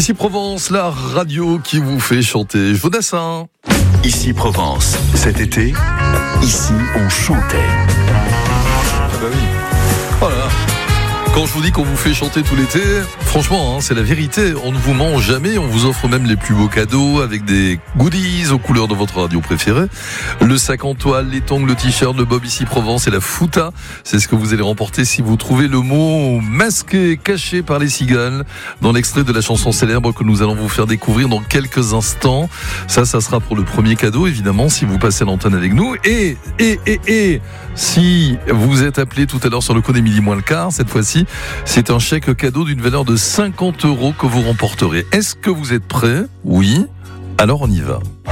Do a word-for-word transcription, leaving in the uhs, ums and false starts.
Ici Provence, la radio qui vous fait chanter. Jodassin. Ici Provence, cet été, ici on chantait. Ah bah oui. Voilà. Quand je vous dis qu'on vous fait chanter tout l'été, franchement, hein, c'est la vérité. On ne vous ment jamais. On vous offre même les plus beaux cadeaux avec des goodies aux couleurs de votre radio préférée. Le sac en toile, les tongs, le t-shirt, le bob ici Provence et la fouta. C'est ce que vous allez remporter si vous trouvez le mot masqué, caché par les cigales dans l'extrait de la chanson célèbre que nous allons vous faire découvrir dans quelques instants. Ça, ça sera pour le premier cadeau, évidemment, si vous passez l'antenne avec nous. Et, et, et, et, si vous êtes appelé tout à l'heure sur le code Émilie moins le quart, cette fois-ci, c'est un chèque cadeau d'une valeur de cinquante euros que vous remporterez. Est-ce que vous êtes prêts ? Oui. Alors on y va.